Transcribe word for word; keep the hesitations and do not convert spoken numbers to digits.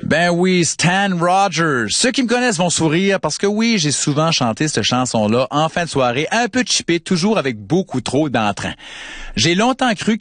Ben oui, Stan Rogers. Ceux qui me connaissent vont sourire parce que oui, j'ai souvent chanté cette chanson-là en fin de soirée, un peu chippée, toujours avec beaucoup trop d'entrain. J'ai longtemps cru